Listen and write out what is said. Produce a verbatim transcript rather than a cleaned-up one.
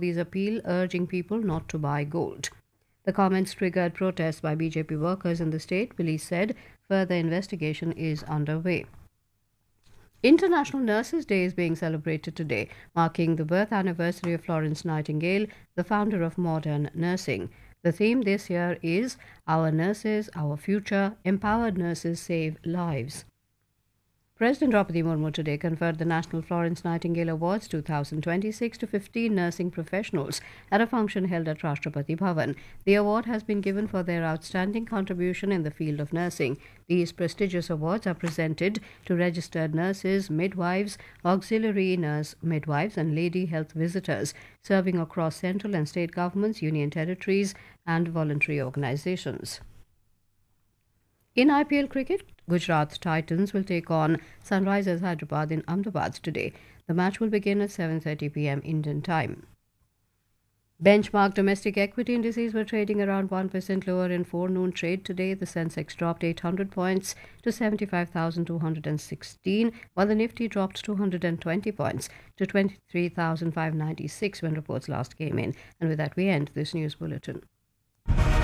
Modi's appeal urging people not to buy gold. The comments triggered protests by B J P workers in the state. Police said further investigation is underway. International Nurses Day is being celebrated today, marking the birth anniversary of Florence Nightingale, the founder of modern nursing. The theme this year is Our Nurses, Our Future, Empowered Nurses Save Lives. President Draupadi Murmu today conferred the National Florence Nightingale Awards twenty twenty-six to fifteen nursing professionals at a function held at Rashtrapati Bhavan. The award has been given for their outstanding contribution in the field of nursing. These prestigious awards are presented to registered nurses, midwives, auxiliary nurse midwives, and lady health visitors serving across central and state governments, union territories, and voluntary organizations. In I P L cricket, Gujarat Titans will take on Sunrisers Hyderabad in Ahmedabad today. The match will begin at seven thirty p m Indian time. Benchmark domestic equity indices were trading around one percent lower in forenoon trade today. The Sensex dropped eight hundred points to seventy-five thousand two hundred sixteen, while the Nifty dropped two hundred twenty points to twenty-three thousand five hundred ninety-six when reports last came in. And with that, we end this news bulletin.